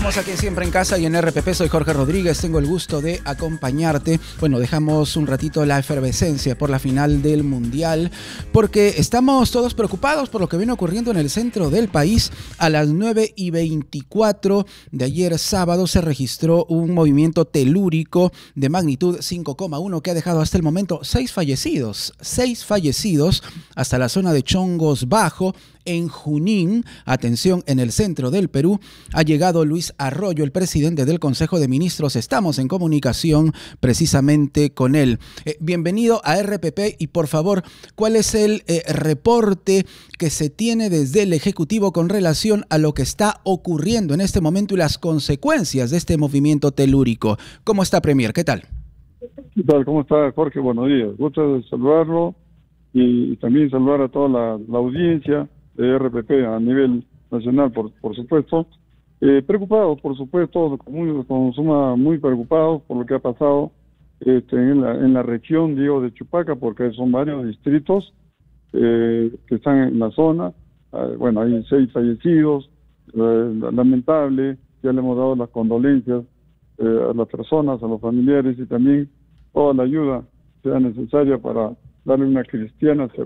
Estamos aquí Siempre en Casa y en RPP. Soy Jorge Rodríguez, tengo el gusto de acompañarte. Bueno, dejamos un ratito la efervescencia por la final del Mundial, porque estamos todos preocupados por lo que viene ocurriendo en el centro del país. A las 9:24 de ayer sábado se registró un movimiento telúrico de magnitud 5,1 que ha dejado hasta el momento 6 fallecidos hasta la zona de Chongos Bajo, en Junín. Atención, en el centro del Perú ha llegado Luis Arroyo, el presidente del Consejo de Ministros. Estamos en comunicación precisamente con él. Bienvenido a RPP y por favor, ¿cuál es el reporte que se tiene desde el Ejecutivo con relación a lo que está ocurriendo en este momento y las consecuencias de este movimiento telúrico? ¿Cómo está, Premier? ¿Qué tal? ¿Qué tal? ¿Cómo está, Jorge? Buenos días. Gusto de saludarlo y también saludar a toda la audiencia de RPP a nivel nacional, por supuesto. Preocupados, por supuesto, muy preocupados por lo que ha pasado en la región, digo, de Chupaca, porque son varios distritos que están en la zona. Bueno, hay 6 fallecidos, lamentable. Ya le hemos dado las condolencias a las personas, a los familiares, y también toda la ayuda sea necesaria para darle una cristiana